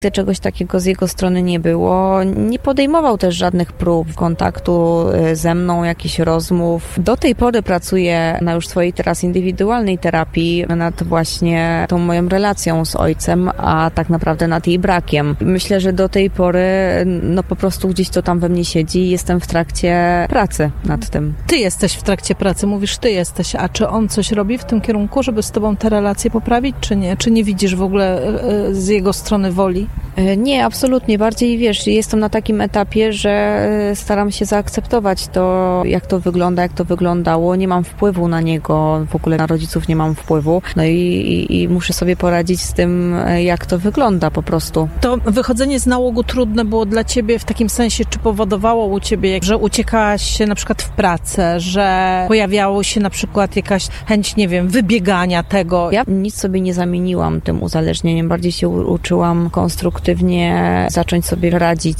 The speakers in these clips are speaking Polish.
Czegoś takiego z jego strony nie było. Nie podejmował też żadnych prób kontaktu ze mną, jakichś rozmów. Do tej pory pracuję na już swojej teraz indywidualnej terapii nad właśnie tą moją relacją z ojcem, a tak naprawdę nad jej brakiem. Myślę, że do tej pory po prostu gdzieś to tam we mnie siedzi i jestem w trakcie pracy nad tym. Ty jesteś w trakcie pracy, mówisz ty jesteś, a czy on coś robi w tym kierunku, żeby z tobą te relacje poprawić, czy nie? Czy nie widzisz w ogóle z jego strony woli? Nie, absolutnie. Bardziej, jestem na takim etapie, że staram się zaakceptować to, jak to wygląda, jak to wyglądało. Nie mam wpływu na niego, w ogóle na rodziców nie mam wpływu. No i muszę sobie poradzić z tym, jak to wygląda po prostu. To wychodzenie z nałogu trudne było dla ciebie w takim sensie, czy powodowało u ciebie, że uciekałaś się na przykład w pracę, że pojawiało się na przykład jakaś chęć, wybiegania tego? Ja nic sobie nie zamieniłam tym uzależnieniem. Bardziej się uczyłam konstruktywnie zacząć sobie radzić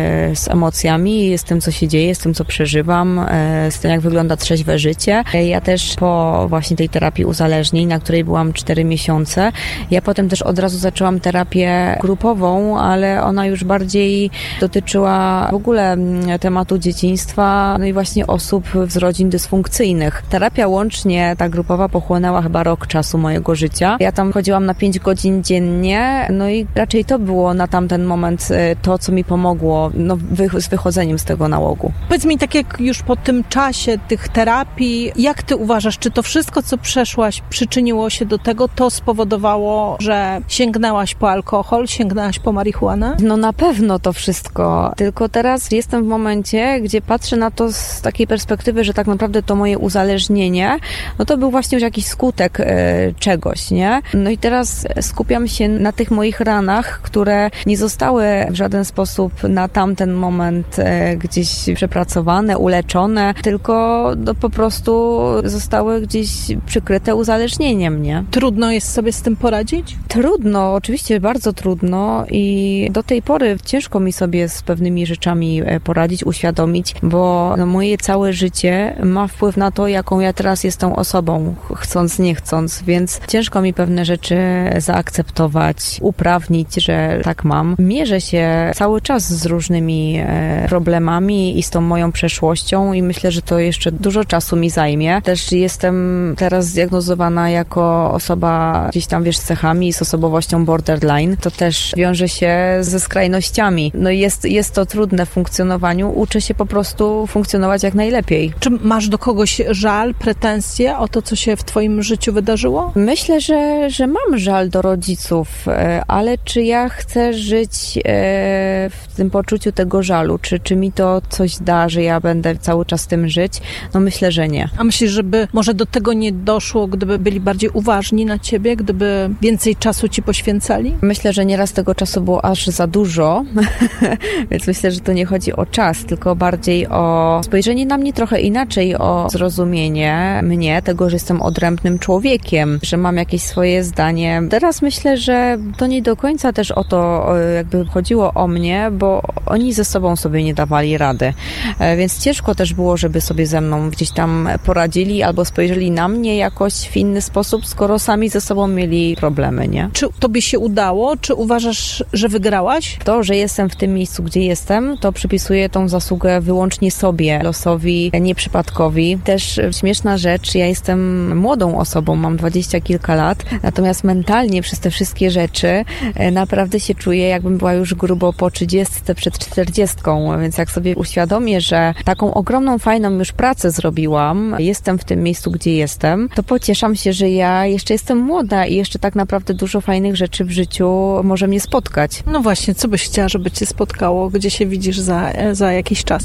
z emocjami, z tym, co się dzieje, z tym, co przeżywam, z tym, jak wygląda trzeźwe życie. Ja też po właśnie tej terapii uzależnień, na której byłam 4 miesiące, ja potem też od razu zaczęłam terapię grupową, ale ona już bardziej dotyczyła w ogóle tematu dzieciństwa, no i właśnie osób z rodzin dysfunkcyjnych. Terapia łącznie, ta grupowa, pochłonęła chyba rok czasu mojego życia. Ja tam chodziłam na 5 godzin dziennie, no i raczej to było na tamten moment to, co mi pomogło z wychodzeniem z tego nałogu. Powiedz mi, tak jak już po tym czasie tych terapii, jak ty uważasz, czy to wszystko, co przeszłaś, przyczyniło się do tego, to spowodowało, że sięgnęłaś po alkohol, sięgnęłaś po marihuanę? No na pewno to wszystko, tylko teraz jestem w momencie, gdzie patrzę na to z takiej perspektywy, że tak naprawdę to moje uzależnienie, no to był właśnie już jakiś skutek czegoś, nie? No i teraz skupiam się na tych moich ranach, które nie zostały w żaden sposób na tamten moment gdzieś przepracowane, uleczone, tylko po prostu zostały gdzieś przykryte uzależnieniem, nie? Trudno jest sobie z tym poradzić? Trudno, oczywiście bardzo trudno i do tej pory ciężko mi sobie z pewnymi rzeczami poradzić, uświadomić, bo moje całe życie ma wpływ na to, jaką ja teraz jestem osobą, chcąc, nie chcąc, więc ciężko mi pewne rzeczy zaakceptować, uprawnić, że tak mam. Mierzę się cały czas z różnymi problemami i z tą moją przeszłością i myślę, że to jeszcze dużo czasu mi zajmie. Też jestem teraz zdiagnozowana jako osoba gdzieś tam, z cechami, z osobowością borderline. To też wiąże się ze skrajnościami. No jest to trudne w funkcjonowaniu. Uczę się po prostu funkcjonować jak najlepiej. Czy masz do kogoś żal, pretensje o to, co się w twoim życiu wydarzyło? Myślę, że mam żal do rodziców, ale czy ja chcę żyć w tym poczuciu tego żalu? Czy mi to coś da, że ja będę cały czas tym żyć? No myślę, że nie. A myślisz, żeby może do tego nie doszło, gdyby byli bardziej uważni na ciebie, gdyby więcej czasu ci poświęcali? Myślę, że nieraz tego czasu było aż za dużo, więc myślę, że to nie chodzi o czas, tylko bardziej o spojrzenie na mnie trochę inaczej, o zrozumienie mnie, tego, że jestem odrębnym człowiekiem, że mam jakieś swoje zdanie. Teraz myślę, że to nie do końca też o to jakby chodziło o mnie, bo oni ze sobą sobie nie dawali rady, więc ciężko też było, żeby sobie ze mną gdzieś tam poradzili albo spojrzeli na mnie jakoś w inny sposób, skoro sami ze sobą mieli problemy, nie? Czy tobie się udało? Czy uważasz, że wygrałaś? To, że jestem w tym miejscu, gdzie jestem, to przypisuję tą zasługę wyłącznie sobie, losowi, nieprzypadkowi. Też śmieszna rzecz, ja jestem młodą osobą, mam 20 kilka lat, natomiast mentalnie przez te wszystkie rzeczy naprawdę się czuję, jakbym była już grubo po 30, przed 40, więc jak sobie uświadomię, że taką ogromną, fajną już pracę zrobiłam, jestem w tym miejscu, gdzie jestem, to pocieszam się, że ja jeszcze jestem młoda i jeszcze tak naprawdę dużo fajnych rzeczy w życiu może mnie spotkać. No właśnie, co byś chciała, żeby cię spotkało? Gdzie się widzisz za jakiś czas?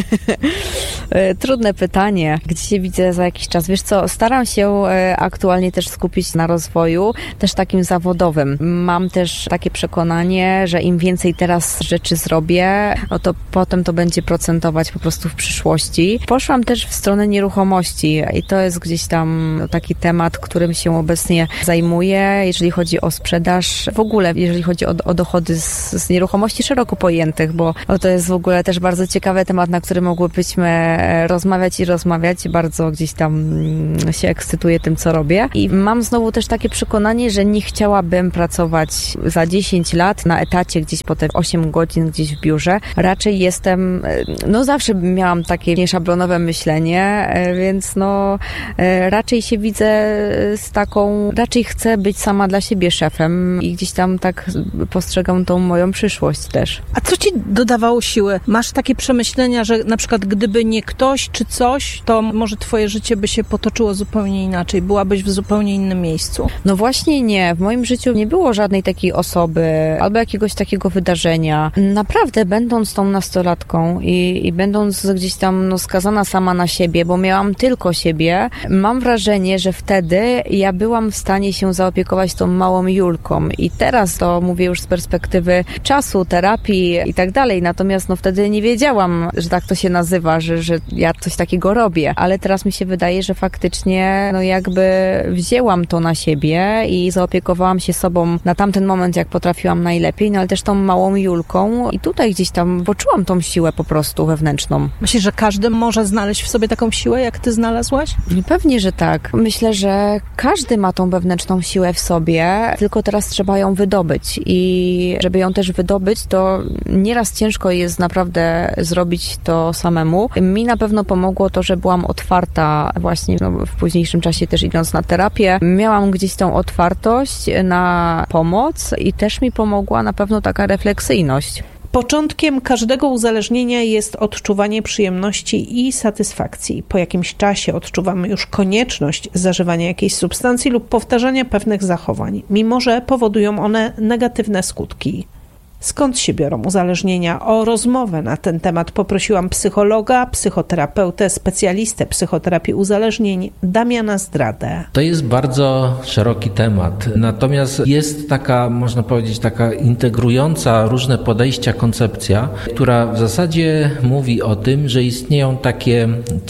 Trudne pytanie. Gdzie się widzę za jakiś czas? Wiesz co, staram się aktualnie też skupić na rozwoju, też takim zawodowym. Mam też takie przekonanie, że im więcej teraz rzeczy teraz robię, to potem to będzie procentować po prostu w przyszłości. Poszłam też w stronę nieruchomości i to jest gdzieś tam taki temat, którym się obecnie zajmuję, jeżeli chodzi o sprzedaż, w ogóle jeżeli chodzi o dochody z nieruchomości szeroko pojętych, bo to jest w ogóle też bardzo ciekawy temat, na który mogłybyśmy rozmawiać. Bardzo gdzieś tam się ekscytuję tym, co robię. I mam znowu też takie przekonanie, że nie chciałabym pracować za 10 lat na etacie gdzieś po te 8 godzin gdzieś w biurze. Raczej jestem, zawsze miałam takie nieszablonowe myślenie, więc raczej się widzę raczej chcę być sama dla siebie szefem i gdzieś tam tak postrzegam tą moją przyszłość też. A co ci dodawało siły? Masz takie przemyślenia, że na przykład gdyby nie ktoś czy coś, to może twoje życie by się potoczyło zupełnie inaczej, byłabyś w zupełnie innym miejscu? No właśnie nie. W moim życiu nie było żadnej takiej osoby albo jakiegoś takiego wydarzenia. Naprawdę będąc tą nastolatką i będąc gdzieś tam skazana sama na siebie, bo miałam tylko siebie, mam wrażenie, że wtedy ja byłam w stanie się zaopiekować tą małą Julką i teraz to mówię już z perspektywy czasu, terapii i tak dalej, natomiast wtedy nie wiedziałam, że tak to się nazywa, że ja coś takiego robię, ale teraz mi się wydaje, że faktycznie jakby wzięłam to na siebie i zaopiekowałam się sobą na tamten moment, jak potrafiłam najlepiej, ale też tą małą Julką i tutaj gdzieś tam poczułam tą siłę po prostu wewnętrzną. Myślisz, że każdy może znaleźć w sobie taką siłę, jak ty znalazłaś? Pewnie, że tak. Myślę, że każdy ma tą wewnętrzną siłę w sobie, tylko teraz trzeba ją wydobyć i żeby ją też wydobyć, to nieraz ciężko jest naprawdę zrobić to samemu. Mi na pewno pomogło to, że byłam otwarta właśnie w późniejszym czasie też idąc na terapię. Miałam gdzieś tą otwartość na pomoc i też mi pomogła na pewno taka refleksyjność. Początkiem każdego uzależnienia jest odczuwanie przyjemności i satysfakcji. Po jakimś czasie odczuwamy już konieczność zażywania jakiejś substancji lub powtarzania pewnych zachowań, mimo że powodują one negatywne skutki. Skąd się biorą uzależnienia? O rozmowę na ten temat poprosiłam psychologa, psychoterapeutę, specjalistę psychoterapii uzależnień Damiana Zdradę. To jest bardzo szeroki temat, natomiast jest taka, można powiedzieć, taka integrująca różne podejścia koncepcja, która w zasadzie mówi o tym, że istnieją takie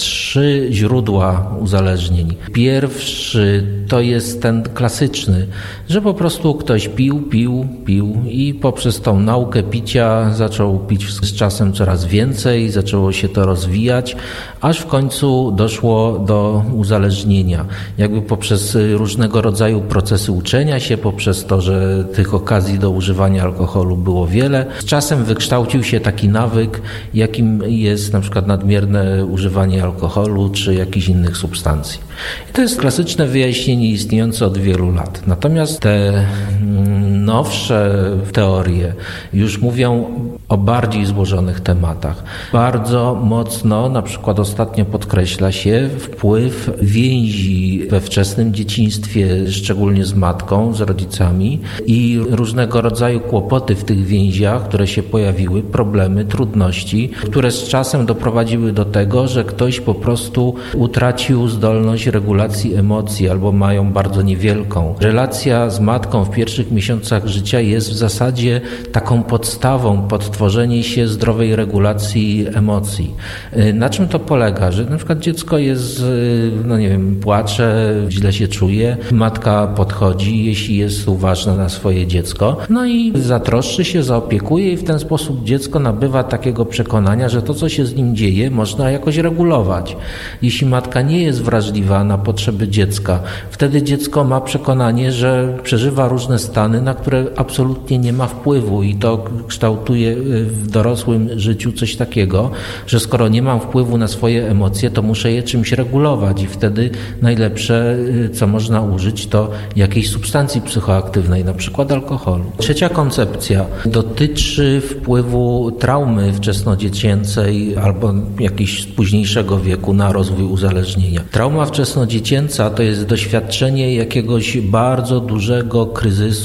3 źródła uzależnień. Pierwszy to jest ten klasyczny, że po prostu ktoś pił i poprzez tą naukę picia zaczął pić z czasem coraz więcej, zaczęło się to rozwijać, aż w końcu doszło do uzależnienia. Jakby poprzez różnego rodzaju procesy uczenia się, poprzez to, że tych okazji do używania alkoholu było wiele. Z czasem wykształcił się taki nawyk, jakim jest na przykład nadmierne używanie alkoholu czy jakichś innych substancji. I to jest klasyczne wyjaśnienie istniejące od wielu lat. Natomiast te nowsze teorie już mówią o bardziej złożonych tematach. Bardzo mocno, na przykład ostatnio podkreśla się wpływ więzi we wczesnym dzieciństwie, szczególnie z matką, z rodzicami i różnego rodzaju kłopoty w tych więziach, które się pojawiły, problemy, trudności, które z czasem doprowadziły do tego, że ktoś po prostu utracił zdolność regulacji emocji albo mają bardzo niewielką. Relacja z matką w pierwszych miesiącach życia jest w zasadzie taką podstawą pod tworzenie się zdrowej regulacji emocji. Na czym to polega? Że na przykład dziecko jest, płacze, źle się czuje, matka podchodzi, jeśli jest uważna na swoje dziecko, i zatroszczy się, zaopiekuje i w ten sposób dziecko nabywa takiego przekonania, że to, co się z nim dzieje, można jakoś regulować. Jeśli matka nie jest wrażliwa na potrzeby dziecka, wtedy dziecko ma przekonanie, że przeżywa różne stany, na które absolutnie nie ma wpływu i to kształtuje w dorosłym życiu coś takiego, że skoro nie mam wpływu na swoje emocje, to muszę je czymś regulować i wtedy najlepsze, co można użyć, to jakiejś substancji psychoaktywnej, na przykład alkoholu. Trzecia koncepcja dotyczy wpływu traumy wczesnodziecięcej albo jakiegoś późniejszego wieku na rozwój uzależnienia. Trauma wczesnodziecięca to jest doświadczenie jakiegoś bardzo dużego kryzysu,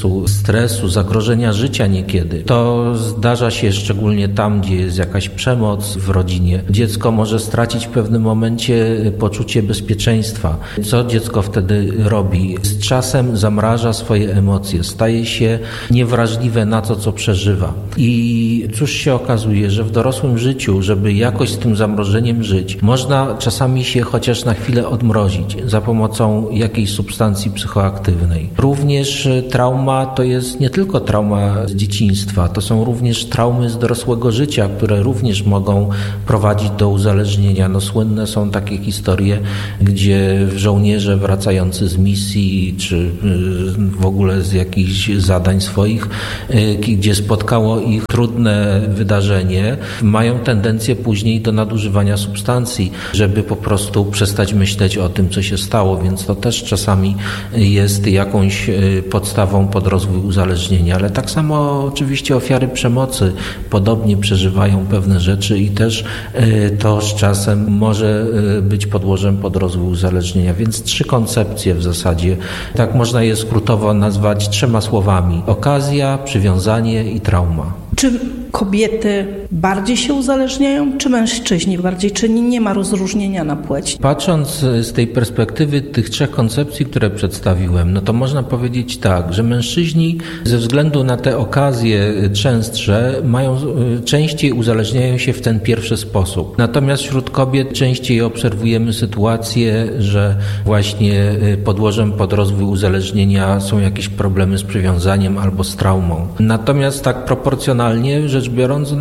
stresu, zagrożenia życia niekiedy. To zdarza się szczególnie tam, gdzie jest jakaś przemoc w rodzinie. Dziecko może stracić w pewnym momencie poczucie bezpieczeństwa. Co dziecko wtedy robi? Z czasem zamraża swoje emocje, staje się niewrażliwe na to, co przeżywa. I cóż się okazuje, że w dorosłym życiu, żeby jakoś z tym zamrożeniem żyć, można czasami się chociaż na chwilę odmrozić za pomocą jakiejś substancji psychoaktywnej. Również trauma to jest nie tylko trauma z dzieciństwa, to są również traumy z dorosłego życia, które również mogą prowadzić do uzależnienia. Słynne są takie historie, gdzie żołnierze wracający z misji, czy w ogóle z jakichś zadań swoich, gdzie spotkało ich trudne wydarzenie, mają tendencję później do nadużywania substancji, żeby po prostu przestać myśleć o tym, co się stało, więc to też czasami jest jakąś podstawą pod rozwój uzależnienia, ale tak samo oczywiście ofiary przemocy podobnie przeżywają pewne rzeczy i też to z czasem może być podłożem pod rozwój uzależnienia, więc 3 koncepcje w zasadzie, tak można je skrótowo nazwać 3 słowami: okazja, przywiązanie i trauma. Czy kobiety bardziej się uzależniają, czy mężczyźni bardziej? Czy nie ma rozróżnienia na płeć? Patrząc z tej perspektywy tych 3 koncepcji, które przedstawiłem, to można powiedzieć tak, że mężczyźni ze względu na te okazje częstsze częściej uzależniają się w ten pierwszy sposób. Natomiast wśród kobiet częściej obserwujemy sytuację, że właśnie podłożem pod rozwój uzależnienia są jakieś problemy z przywiązaniem albo z traumą. Natomiast tak proporcjonalnie rzecz biorąc,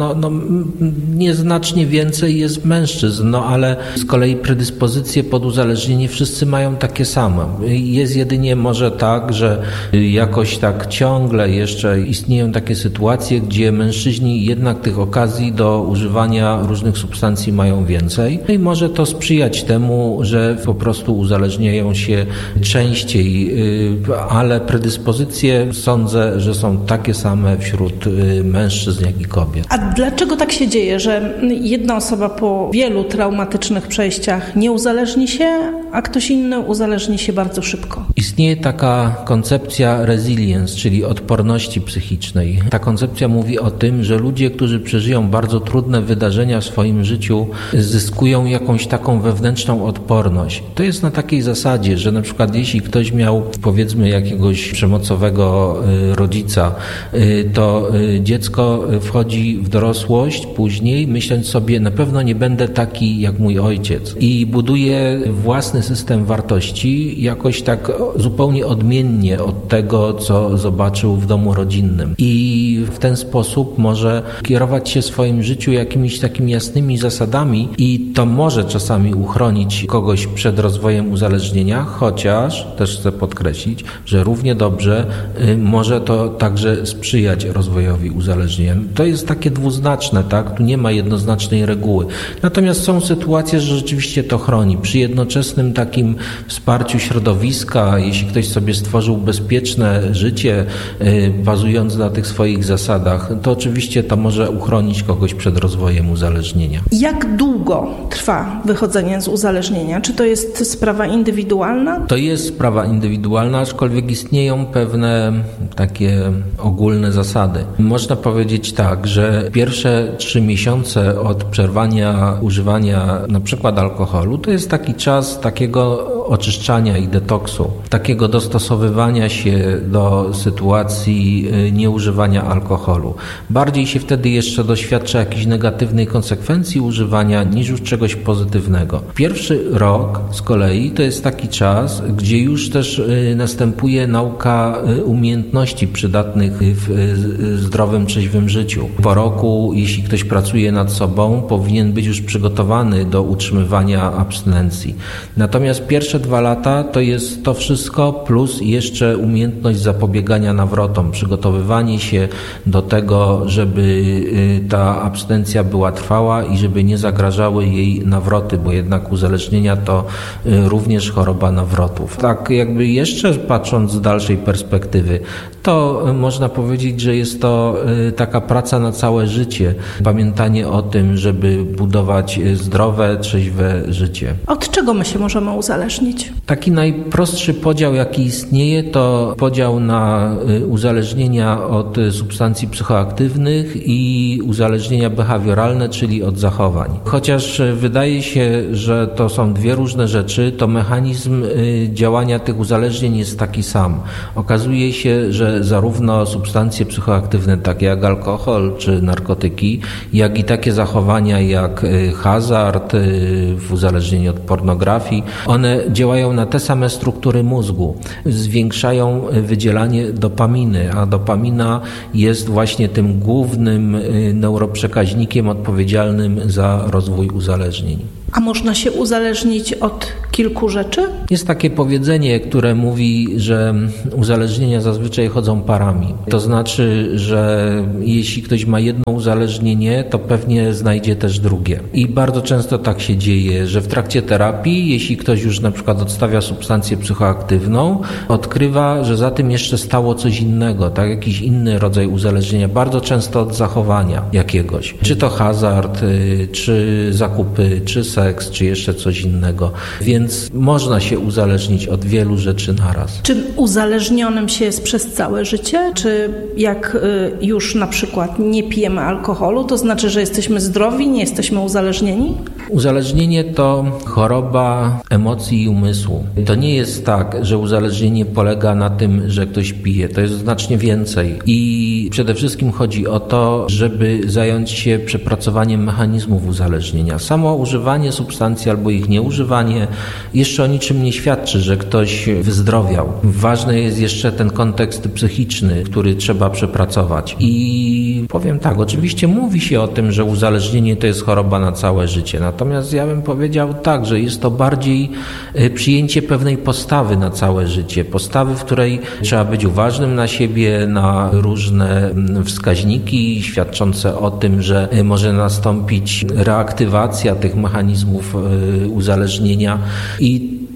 nieznacznie więcej jest mężczyzn, ale z kolei predyspozycje pod uzależnienie wszyscy mają takie same. Jest jedynie może tak, że jakoś tak ciągle jeszcze istnieją takie sytuacje, gdzie mężczyźni jednak tych okazji do używania różnych substancji mają więcej. I może to sprzyjać temu, że po prostu uzależniają się częściej, ale predyspozycje sądzę, że są takie same wśród mężczyzn, jak i kobiet. A dlaczego tak się dzieje, że jedna osoba po wielu traumatycznych przejściach nie uzależni się, a ktoś inny uzależni się bardzo szybko? Istnieje taka koncepcja resilience, czyli odporności psychicznej. Ta koncepcja mówi o tym, że ludzie, którzy przeżyją bardzo trudne wydarzenia w swoim życiu, zyskują jakąś taką wewnętrzną odporność. To jest na takiej zasadzie, że na przykład jeśli ktoś miał, powiedzmy, jakiegoś przemocowego rodzica, to dziecko wchodzi w dorosłość później, myśląc sobie, na pewno nie będę taki jak mój ojciec, i buduje własny system wartości jakoś tak zupełnie odmiennie od tego, co zobaczył w domu rodzinnym. I w ten sposób może kierować się w swoim życiu jakimiś takimi jasnymi zasadami i to może czasami uchronić kogoś przed rozwojem uzależnienia, chociaż też chcę podkreślić, że równie dobrze może to także sprzyjać rozwojowi uzależnienia. To jest takie dwuznaczne, tak? Tu nie ma jednoznacznej reguły. Natomiast są sytuacje, że rzeczywiście to chroni. Przy jednoczesnym takim wsparciu środowiska, jeśli ktoś sobie stworzył bezpieczne życie, bazując na tych swoich zasadach, to oczywiście to może uchronić kogoś przed rozwojem uzależnienia. Jak długo trwa wychodzenie z uzależnienia? Czy to jest sprawa indywidualna? To jest sprawa indywidualna, aczkolwiek istnieją pewne takie ogólne zasady. Można powiedzieć tak, że pierwsze 3 miesiące od przerwania używania na przykład alkoholu to jest taki czas takiego oczyszczania i detoksu, takiego dostosowywania się do sytuacji nieużywania alkoholu. Bardziej się wtedy jeszcze doświadcza jakichś negatywnych konsekwencji używania niż już czegoś pozytywnego. Pierwszy rok z kolei to jest taki czas, gdzie już też następuje nauka umiejętności przydatnych w zdrowym, trzeźwym życiu. Po roku, jeśli ktoś pracuje nad sobą, powinien być już przygotowany do utrzymywania abstynencji. Natomiast pierwsze 2 lata to jest to wszystko plus jeszcze umiejętność zapobiegania nawrotom, przygotowywanie się do tego, żeby ta abstynencja była trwała i żeby nie zagrażały jej nawroty, bo jednak uzależnienia to również choroba nawrotów. Tak jakby jeszcze patrząc z dalszej perspektywy, to można powiedzieć, że jest to taka praca na całe życie. Pamiętanie o tym, żeby budować zdrowe, trzeźwe życie. Od czego my się możemy uzależnić? uzależnić? Taki najprostszy podział, jaki istnieje, to podział na uzależnienia od substancji psychoaktywnych i uzależnienia behawioralne, czyli od zachowań. Chociaż wydaje się, że to są dwie różne rzeczy, to mechanizm działania tych uzależnień jest taki sam. Okazuje się, że zarówno substancje psychoaktywne, takie jak alkohol czy narkotyki, jak i takie zachowania jak hazard w uzależnieniu od pornografii, one działają na te same struktury mózgu. Zwiększają wydzielanie dopaminy, a dopamina jest właśnie tym głównym neuroprzekaźnikiem odpowiedzialnym za rozwój uzależnień. A można się uzależnić od kilku rzeczy? Jest takie powiedzenie, które mówi, że uzależnienia zazwyczaj chodzą parami. To znaczy, że jeśli ktoś ma jedno uzależnienie, to pewnie znajdzie też drugie. I bardzo często tak się dzieje, że w trakcie terapii, jeśli ktoś już na przykład odstawia substancję psychoaktywną, odkrywa, że za tym jeszcze stało coś innego, tak, jakiś inny rodzaj uzależnienia, bardzo często od zachowania jakiegoś. Czy to hazard, czy zakupy, czy seks, czy jeszcze coś innego. Więc można się uzależnić od wielu rzeczy naraz. Czy uzależnionym się jest przez całe życie? Czy jak już na przykład nie pijemy alkoholu, to znaczy, że jesteśmy zdrowi, nie jesteśmy uzależnieni? Uzależnienie to choroba emocji i umysłu. To nie jest tak, że uzależnienie polega na tym, że ktoś pije. To jest znacznie więcej. I przede wszystkim chodzi o to, żeby zająć się przepracowaniem mechanizmów uzależnienia. Samo używanie substancji albo ich nieużywanie jeszcze o niczym nie świadczy, że ktoś wyzdrowiał. Ważny jest jeszcze ten kontekst psychiczny, który trzeba przepracować. I powiem tak, oczywiście mówi się o tym, że uzależnienie to jest choroba na całe życie. Natomiast ja bym powiedział tak, że jest to bardziej przyjęcie pewnej postawy na całe życie. Postawy, w której trzeba być uważnym na siebie, na różne wskaźniki świadczące o tym, że może nastąpić reaktywacja tych mechanizmów uzależnienia i